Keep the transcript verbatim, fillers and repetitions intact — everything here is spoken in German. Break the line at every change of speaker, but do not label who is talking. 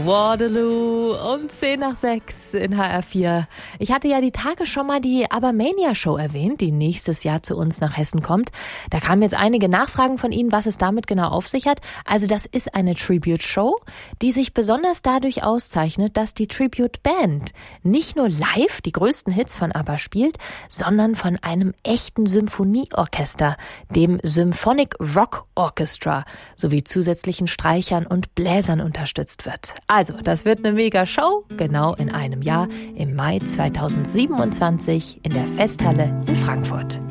Waterloo um zehn nach sechs in H R vier. Ich hatte ja die Tage schon mal die Abermania-Show erwähnt, die nächstes Jahr zu uns nach Hessen kommt. Da kamen jetzt einige Nachfragen von Ihnen, was es damit genau auf sich hat. Also das ist eine Tribute-Show, die sich besonders dadurch auszeichnet, dass die Tribute-Band nicht nur live die größten Hits von ABBA spielt, sondern von einem echten Symphonieorchester, dem Symphonic Rock Orchestra, sowie zusätzlichen Streichern und Bläsern unterstützt wird. Also, das wird eine Mega-Show, genau in einem Jahr, im Mai zweitausendsiebenundzwanzig in der Festhalle in Frankfurt.